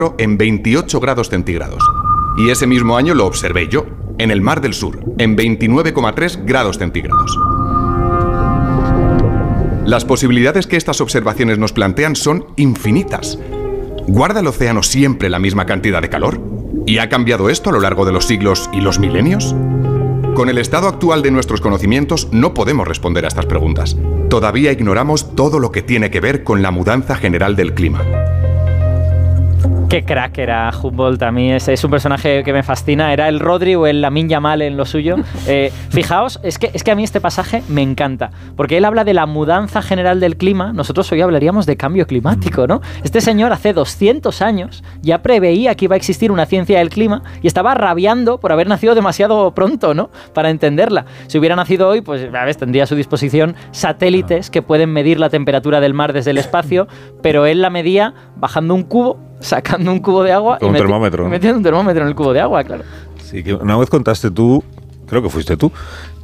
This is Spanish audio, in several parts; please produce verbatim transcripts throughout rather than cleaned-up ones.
en veintiocho grados centígrados. Y ese mismo año lo observé yo, en el Mar del Sur, en veintinueve coma tres grados centígrados. Las posibilidades que estas observaciones nos plantean son infinitas. ¿Guarda el océano siempre la misma cantidad de calor? ¿Y ha cambiado esto a lo largo de los siglos y los milenios? Con el estado actual de nuestros conocimientos no podemos responder a estas preguntas. Todavía ignoramos todo lo que tiene que ver con la mudanza general del clima. Qué crack era Humboldt, a mí es, es un personaje que me fascina, era el Rodri o el Lamine Yamal en lo suyo. Eh, fijaos, es que, es que a mí este pasaje me encanta, porque él habla de la mudanza general del clima, nosotros hoy hablaríamos de cambio climático, ¿no? Este señor hace doscientos años ya preveía que iba a existir una ciencia del clima y estaba rabiando por haber nacido demasiado pronto, ¿no? Para entenderla. Si hubiera nacido hoy, pues a ver, tendría a su disposición satélites que pueden medir la temperatura del mar desde el espacio, pero él la medía bajando un cubo, sacando un cubo de agua con y un meti- termómetro, ¿no? metiendo un termómetro en el cubo de agua, claro. Sí, que una vez contaste tú, creo que fuiste tú,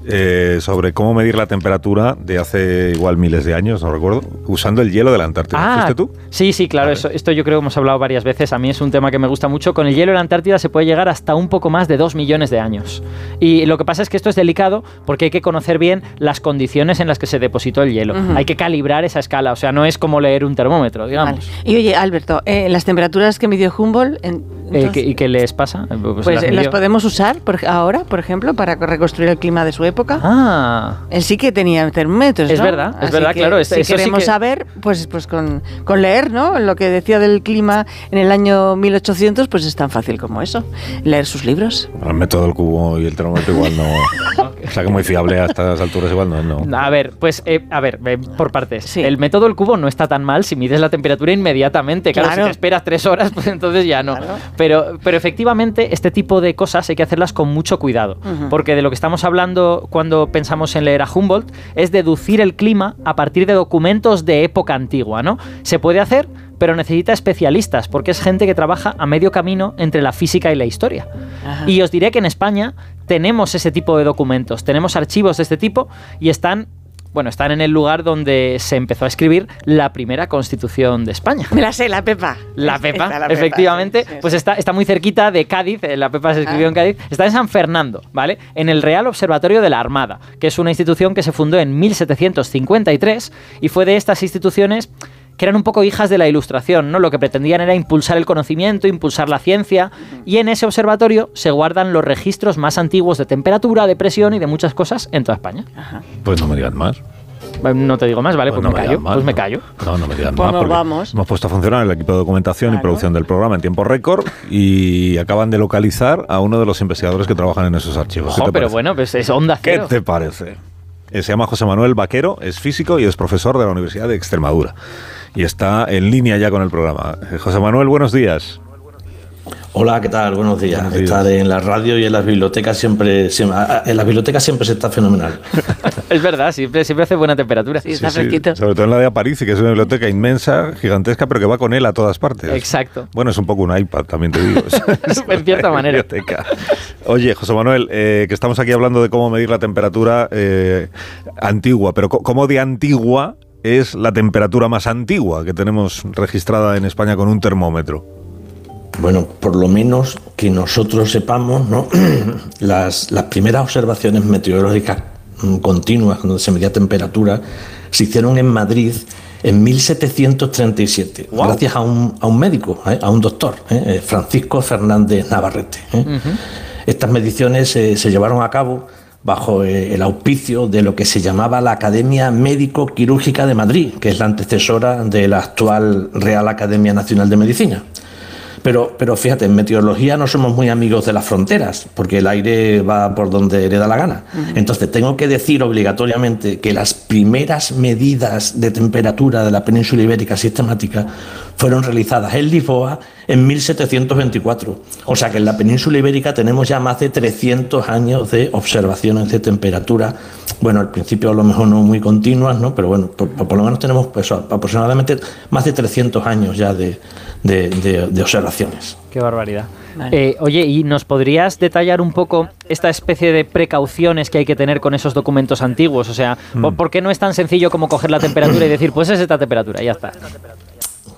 eh, sobre cómo medir la temperatura de hace igual miles de años, no recuerdo, usando el hielo de la Antártida. Ah, ¿Fuiste tú? Sí, sí, claro, eso, esto yo creo que hemos hablado varias veces, a mí es un tema que me gusta mucho. Con el hielo de la Antártida se puede llegar hasta un poco más de dos millones de años. Y lo que pasa es que esto es delicado porque hay que conocer bien las condiciones en las que se depositó el hielo. Uh-huh. Hay que calibrar esa escala, o sea, no es como leer un termómetro, digamos. Vale. Y oye, Alberto, eh, las temperaturas que midió Humboldt... En, eh, ¿qué, ¿Y qué les pasa? Pues, pues las, las podemos usar por, ahora, por ejemplo, para reconstruir el clima de su época. Ah. Él sí que tenía termómetros, Es ¿no? verdad, es Así verdad, que, claro. Si eso queremos sí que... saber, pues, pues con, con leer, ¿no? Lo que decía del clima en el año mil ochocientos, pues es tan fácil como eso. Leer sus libros. El método del cubo y el termómetro igual no... O sea, que muy fiable a estas alturas igual no. no. A ver, pues, eh, a ver, eh, por partes. Sí. El método del cubo no está tan mal si mides la temperatura inmediatamente. Claro, Claro. si te esperas tres horas, pues entonces ya no. Claro. Pero, pero efectivamente, este tipo de cosas hay que hacerlas con mucho cuidado. Uh-huh. Porque de lo que estamos hablando cuando pensamos en leer a Humboldt es deducir el clima a partir de documentos de época antigua, ¿no? Se puede hacer, pero necesita especialistas, porque es gente que trabaja a medio camino entre la física y la historia. Ajá. Y os diré que en España tenemos ese tipo de documentos, tenemos archivos de este tipo y están... Bueno, están en el lugar donde se empezó a escribir la primera Constitución de España. Me la sé, la Pepa. La Pepa, Está la Pepa, efectivamente. sí, sí, pues sí. está, está muy cerquita de Cádiz, la Pepa se escribió ah. en Cádiz. Está en San Fernando, ¿vale? En el Real Observatorio de la Armada, que es una institución que se fundó en mil setecientos cincuenta y tres y fue de estas instituciones que eran un poco hijas de la Ilustración, ¿no? Lo que pretendían era impulsar el conocimiento, impulsar la ciencia, y en ese observatorio se guardan los registros más antiguos de temperatura, de presión y de muchas cosas en toda España. Ajá. Pues no me digas más. No te digo más, ¿vale? Pues, pues no me, me callo, más, pues me no. callo. No, no me digas pues más. Nos vamos. Hemos puesto a funcionar el equipo de documentación claro. y producción del programa en tiempo récord y acaban de localizar a uno de los investigadores que trabajan en esos archivos. Ojo, pero parece? bueno, pues es onda cero. ¿Qué te parece? Se llama José Manuel Vaquero, es físico y es profesor de la Universidad de Extremadura. Y está en línea ya con el programa. José Manuel, buenos días. Hola, ¿qué tal? Buenos días. Buenos días. Estar en la radio y en las bibliotecas siempre, siempre en las bibliotecas siempre se está fenomenal. Es verdad, siempre, siempre hace buena temperatura. Sí, está Sí, fresquito. sí, sobre todo en la de Aparici, que es una biblioteca inmensa, gigantesca, pero que va con él a todas partes. Exacto. Bueno, es un poco un iPad, también te digo. En cierta manera. Biblioteca. Oye, José Manuel, eh, que estamos aquí hablando de cómo medir la temperatura eh, antigua, pero ¿cómo de antigua es la temperatura más antigua que tenemos registrada en España con un termómetro? Bueno, por lo menos que nosotros sepamos, ¿no? las, las primeras observaciones meteorológicas continuas, donde se medía temperatura, se hicieron en Madrid en mil setecientos treinta y siete, wow. gracias a un, a un médico, ¿eh? a un doctor, ¿eh? Francisco Fernández Navarrete. ¿eh? Uh-huh. Estas mediciones eh, se llevaron a cabo bajo eh, el auspicio de lo que se llamaba la Academia Médico-Quirúrgica de Madrid, que es la antecesora de la actual Real Academia Nacional de Medicina. Pero, pero fíjate, en meteorología no somos muy amigos de las fronteras, porque el aire va por donde le da la gana. Uh-huh. Entonces tengo que decir obligatoriamente que las primeras medidas de temperatura de la península ibérica sistemática fueron realizadas en Lisboa en mil setecientos veinticuatro. O sea que en la península ibérica tenemos ya más de trescientos años de observaciones de temperatura. Bueno, al principio a lo mejor no muy continuas, ¿no? Pero bueno, por, por lo menos tenemos pues, aproximadamente más de trescientos años ya de, de, de, de observaciones. Qué barbaridad. Vale. Eh, oye, ¿y nos podrías detallar un poco esta especie de precauciones que hay que tener con esos documentos antiguos? O sea, mm. ¿por qué no es tan sencillo como coger la temperatura y decir, pues es esta temperatura, ya está?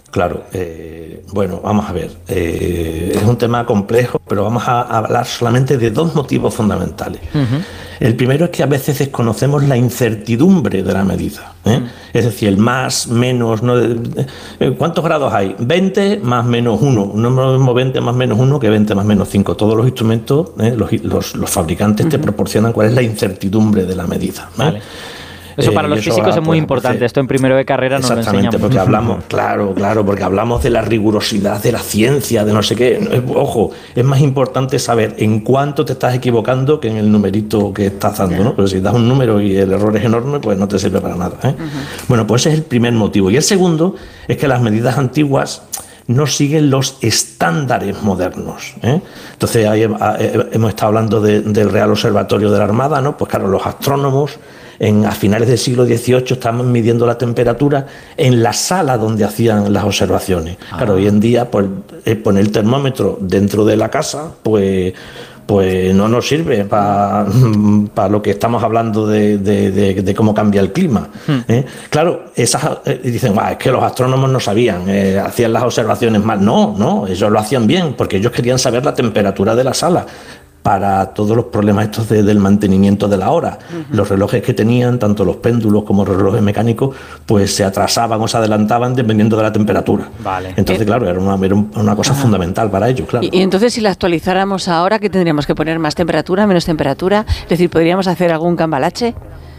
Claro, eh, bueno, vamos a ver, eh, es un tema complejo, pero vamos a hablar solamente de dos motivos fundamentales. Uh-huh. El primero es que a veces desconocemos la incertidumbre de la medida, ¿eh? Uh-huh. Es decir, el más, menos, no, eh, ¿cuántos grados hay? veinte más menos uno, no es lo mismo veinte más menos uno que veinte más menos cinco. Todos los instrumentos, ¿eh? los, los, los fabricantes uh-huh. te proporcionan cuál es la incertidumbre de la medida, ¿eh? Vale. Eso para los físicos es muy importante. Esto en primero de carrera nos lo enseñamos. Exactamente, porque hablamos, claro, claro, porque hablamos de la rigurosidad de la ciencia, de no sé qué. Ojo, es más importante saber en cuánto te estás equivocando que en el numerito que estás dando, ¿no? Pero si das un número y el error es enorme, pues no te sirve para nada, ¿eh? Uh-huh. Bueno, pues ese es el primer motivo. Y el segundo es que las medidas antiguas no siguen los estándares modernos, ¿eh? Entonces ahí hemos estado hablando de, del Real Observatorio de la Armada, ¿no? Pues claro, los astrónomos en, a finales del siglo dieciocho estaban midiendo la temperatura en la sala donde hacían las observaciones. Ah. Claro, hoy en día pues, poner el termómetro dentro de la casa, pues... pues no nos sirve para pa lo que estamos hablando de, de, de, de cómo cambia el clima, ¿eh? Claro, esas eh, dicen, ah, es que los astrónomos no sabían, eh, hacían las observaciones mal. No, no, ellos lo hacían bien, porque ellos querían saber la temperatura de la sala para todos los problemas estos de, del mantenimiento de la hora. Uh-huh. Los relojes que tenían, tanto los péndulos como los relojes mecánicos, pues se atrasaban o se adelantaban dependiendo de la temperatura. Vale. Entonces, ¿Qué? claro, era una, era una cosa Ajá. fundamental para ellos, claro. Y, y entonces, si la actualizáramos ahora, ¿qué tendríamos que poner? ¿Más temperatura, menos temperatura? Es decir, ¿podríamos hacer algún cambalache?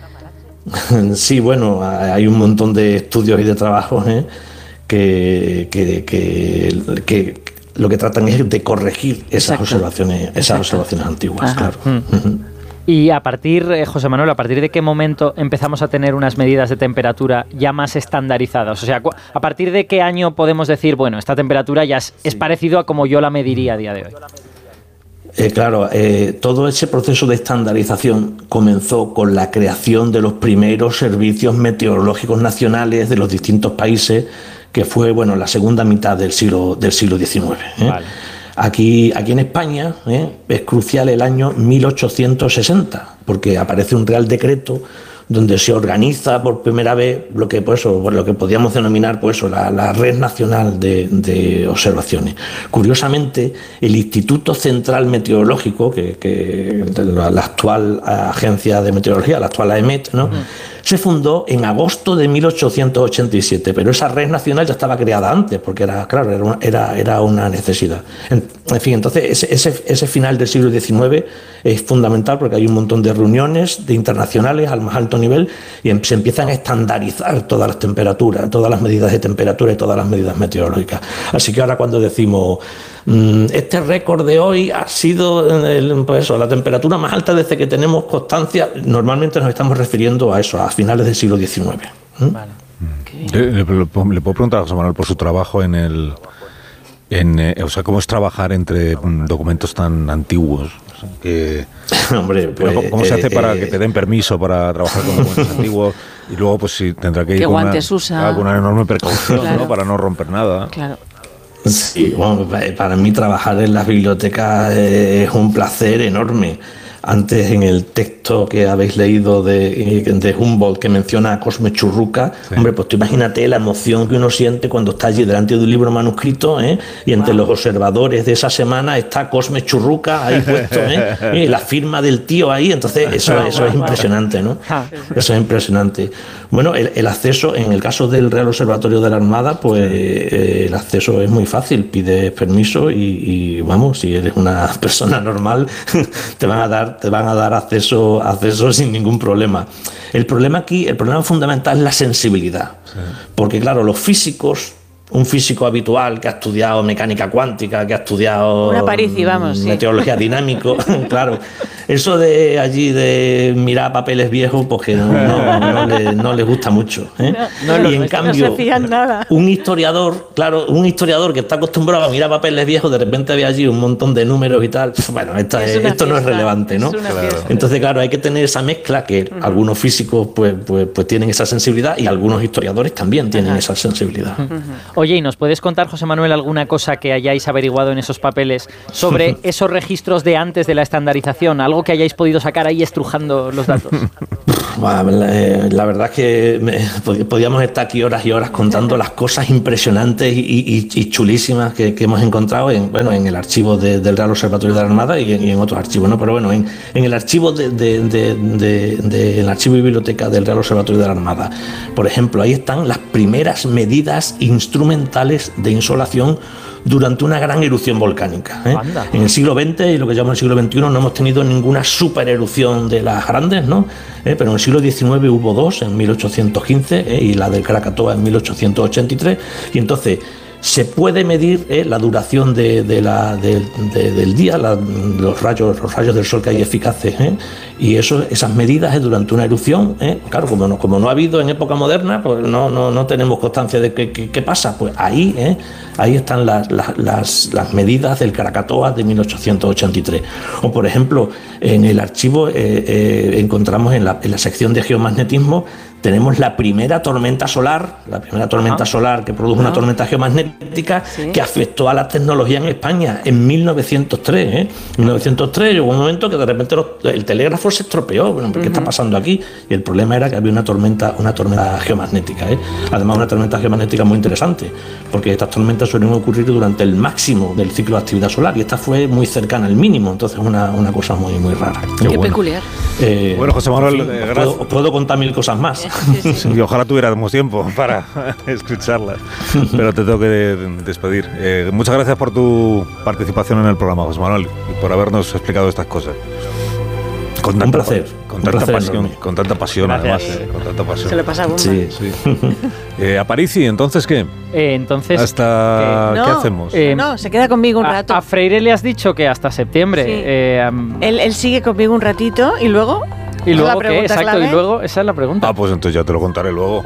Sí, bueno, hay un montón de estudios y de trabajos, ¿eh? que, que, que, que lo que tratan es de corregir esas Exacto. observaciones, esas Exacto. observaciones antiguas, Ajá. claro. Mm. Uh-huh. Y a partir, eh, José Manuel, ¿a partir de qué momento empezamos a tener unas medidas de temperatura ya más estandarizadas? O sea, ¿a partir de qué año podemos decir, bueno, esta temperatura ya es, sí. es parecido a como yo la mediría a día de hoy? Eh, claro, eh, todo ese proceso de estandarización comenzó con la creación de los primeros servicios meteorológicos nacionales de los distintos países, que fue, bueno, la segunda mitad del siglo del siglo diecinueve. ¿eh? Vale. Aquí, aquí en España ¿eh? es crucial el año mil ochocientos sesenta, porque aparece un Real Decreto donde se organiza por primera vez lo que, pues, eso, lo que podríamos denominar pues, eso, la, la Red Nacional de, de Observaciones. Curiosamente, el Instituto Central Meteorológico, que, que la, la actual Agencia de Meteorología, la actual A E M E T, ¿no? Uh-huh. se fundó en agosto de mil ochocientos ochenta y siete, pero esa red nacional ya estaba creada antes, porque era, claro, era una, era, era una necesidad. En, en fin, entonces ese, ese, ese final del siglo diecinueve es fundamental porque hay un montón de reuniones de internacionales al más alto nivel y se empiezan a estandarizar todas las temperaturas, todas las medidas de temperatura y todas las medidas meteorológicas. Así que ahora cuando decimos mmm, este récord de hoy ha sido el, pues eso, la temperatura más alta desde que tenemos constancia, normalmente nos estamos refiriendo a eso, a finales del siglo diecinueve. ¿Mm? Vale. Le, le, le puedo preguntar a José Manuel por su trabajo en el... En, eh, o sea, ¿cómo es trabajar entre um, documentos tan antiguos? O sea, que, Hombre, pues, ¿cómo, cómo se hace eh, para eh, que te den permiso para trabajar con documentos antiguos? Y luego, pues sí, tendrá que ir ¿Qué con guantes una, usa? con una enorme precaución, Claro. ¿no? Para no romper nada. Claro. Sí, bueno, para mí trabajar en las bibliotecas es un placer enorme. Antes, en el texto que habéis leído de, de Humboldt, que menciona a Cosme Churruca, sí. hombre, pues tú imagínate la emoción que uno siente cuando está allí delante de un libro manuscrito, ¿eh? y entre wow. los observadores de esa semana está Cosme Churruca ahí puesto, ¿eh? y la firma del tío ahí, entonces eso, eso es impresionante, ¿no? Eso es impresionante. Bueno, el, el acceso, en el caso del Real Observatorio de la Armada, pues eh, el acceso es muy fácil, pides permiso y, y vamos, si eres una persona normal, te van a dar te van a dar acceso, acceso sin ningún problema. El problema aquí, el problema fundamental es la sensibilidad. Sí. Porque claro, los físicos, un físico habitual que ha estudiado mecánica cuántica, que ha estudiado Una Parisi, vamos, meteorología sí. dinámico, claro, eso de allí de mirar papeles viejos, pues que no, no, no, le, no les gusta mucho, ¿eh? no, no, y en no, cambio, no se fían nada. un historiador, claro, un historiador que está acostumbrado a mirar papeles viejos, de repente ve allí un montón de números y tal, bueno, esta es, esto fiesta, no es relevante, ¿no? Es claro. Entonces, claro, hay que tener esa mezcla que uh-huh. algunos físicos pues, pues, pues tienen esa sensibilidad y algunos historiadores también tienen uh-huh. esa sensibilidad. Uh-huh. Oye, ¿y nos puedes contar, José Manuel, alguna cosa que hayáis averiguado en esos papeles sobre esos registros de antes de la estandarización? Algo que hayáis podido sacar ahí estrujando los datos. La verdad es que me, podíamos estar aquí horas y horas contando las cosas impresionantes y, y, y chulísimas que, que hemos encontrado en, bueno, en el archivo de, del Real Observatorio de la Armada y en, y en otros archivos, ¿no? Pero bueno, en, en el archivo de, de, de, de, de, el archivo y biblioteca del Real Observatorio de la Armada, por ejemplo, ahí están las primeras medidas instrumentales de insolación durante una gran erupción volcánica, ¿eh? En el siglo veinte y lo que llamamos el siglo veintiuno no hemos tenido ninguna supererupción de las grandes, ¿no? ¿Eh? Pero en el siglo diecinueve hubo dos, en mil ochocientos quince, ¿eh? Y la del Krakatoa en mil ochocientos ochenta y tres, y entonces se puede medir eh, la duración de, de la, de, de, del día, la, los, rayos, los rayos del sol que hay eficaces, ¿eh? Y eso, esas medidas eh, durante una erupción, ¿eh? Claro, como no, como no ha habido en época moderna, pues no, no, no tenemos constancia de qué, qué, qué pasa. Pues ahí, ¿eh? Ahí están las, las, las, las medidas del Krakatoa de mil ochocientos ochenta y tres. O por ejemplo, en el archivo eh, eh, encontramos en la, en la sección de geomagnetismo, tenemos la primera tormenta solar, la primera tormenta Ajá. solar que produjo Ajá. una tormenta geomagnética ¿Sí? que afectó a la tecnología en España en mil novecientos tres. ¿eh? En mil novecientos tres llegó un momento que de repente los, el telégrafo se estropeó. Bueno, ¿qué uh-huh. está pasando aquí? Y el problema era que había una tormenta, una tormenta geomagnética. ¿eh? Además, una tormenta geomagnética muy interesante, porque estas tormentas suelen ocurrir durante el máximo del ciclo de actividad solar y esta fue muy cercana al mínimo, entonces una, una cosa muy, muy rara. Qué, Qué bueno. peculiar. Eh, bueno, José Manuel, en fin, eh, puedo, puedo contar mil cosas más. Sí, sí. Sí, y ojalá tuviéramos tiempo para escucharlas, pero te tengo que despedir. Eh, muchas gracias por tu participación en el programa, José Manuel, y por habernos explicado estas cosas. Con tanta, un placer. Con un tanta placer pasión, enorme. con tanta pasión Gracias. además, eh, con tanta pasión. Se le pasa a bomba. Sí, sí. eh, Aparici, ¿entonces qué? Eh, entonces, ¿Hasta no, qué hacemos? Eh, no, se queda conmigo un a, rato. A Freire le has dicho que hasta septiembre. Sí. Eh, um, él, él sigue conmigo un ratito y luego... ¿Y luego qué? Exacto, clave. y luego, esa es la pregunta. Ah, pues entonces ya te lo contaré luego.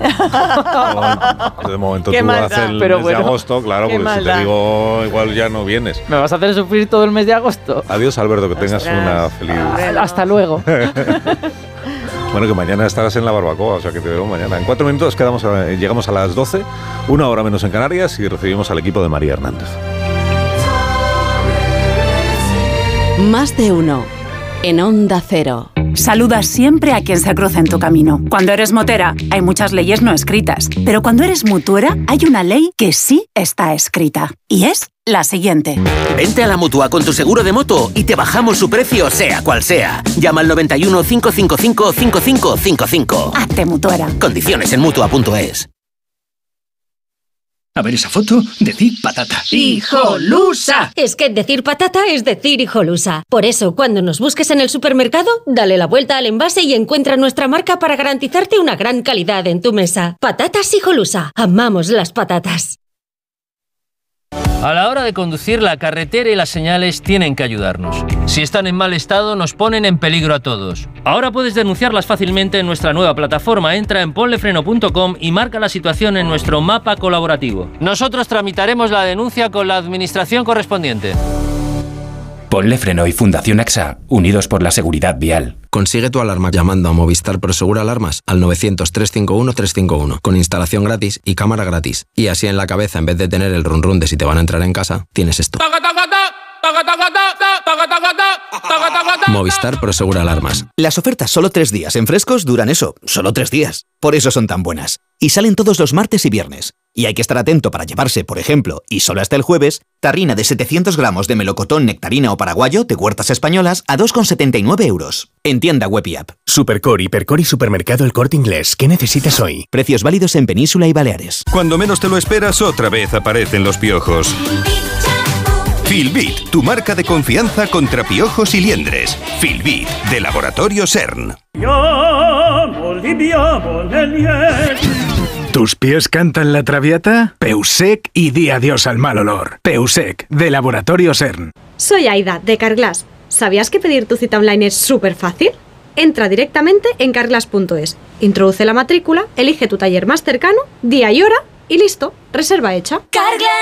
De momento Qué tú maldad. haces el Pero mes bueno, de agosto, claro, qué porque si te maldad. digo igual ya no vienes. ¿Me vas a hacer sufrir todo el mes de agosto? Adiós, Alberto, que tengas Ostras. una feliz... Hombre, Hasta luego. Bueno, que mañana estarás en la barbacoa, o sea que te veo mañana. En cuatro minutos quedamos a, llegamos a las doce, una hora menos en Canarias, y recibimos al equipo de María Hernández. Más de uno en Onda Cero. Saluda siempre a quien se cruza en tu camino. Cuando eres motera, hay muchas leyes no escritas. Pero cuando eres mutuera, hay una ley que sí está escrita. Y es la siguiente. Vente a la Mutua con tu seguro de moto y te bajamos su precio, sea cual sea. Llama al noventa y uno, cinco cinco cinco, cinco cinco cinco cinco. Hazte mutuera. Condiciones en mutua punto es. A ver esa foto, decir patata. ¡Hijolusa! Es que decir patata es decir hijolusa. Por eso, cuando nos busques en el supermercado, dale la vuelta al envase y encuentra nuestra marca para garantizarte una gran calidad en tu mesa. Patatas Hijolusa. Amamos las patatas. A la hora de conducir, la carretera y las señales tienen que ayudarnos. Si están en mal estado, nos ponen en peligro a todos. Ahora puedes denunciarlas fácilmente en nuestra nueva plataforma. Entra en ponlefreno punto com y marca la situación en nuestro mapa colaborativo. Nosotros tramitaremos la denuncia con la administración correspondiente. Ponle Freno y Fundación AXA, unidos por la seguridad vial. Consigue tu alarma llamando a Movistar Prosegur Alarmas al novecientos, trescientos cincuenta y uno, trescientos cincuenta y uno, con instalación gratis y cámara gratis. Y así en la cabeza, en vez de tener el run run de si te van a entrar en casa, tienes esto. Movistar Prosegur Alarmas. Las ofertas solo tres días en Frescos duran eso, solo tres días. Por eso son tan buenas. Y salen todos los martes y viernes. Y hay que estar atento para llevarse, por ejemplo, y solo hasta el jueves, tarrina de setecientos gramos de melocotón, nectarina o paraguayo de Huertas Españolas a dos con setenta y nueve euros. En tienda web y app. Supercor, Hipercor y Supermercado El Corte Inglés. ¿Qué necesitas hoy? Precios válidos en Península y Baleares. Cuando menos te lo esperas, otra vez aparecen los piojos. Filbit, tu marca de confianza contra piojos y liendres. Filbit, de Laboratorio CERN. ¿Tus pies cantan la traviata? Peusec y di adiós al mal olor. Peusec, de Laboratorio CERN. Soy Aida, de Carglass. ¿Sabías que pedir tu cita online es súper fácil? Entra directamente en carglass punto es, introduce la matrícula, elige tu taller más cercano, día y hora y listo, reserva hecha. Carglass.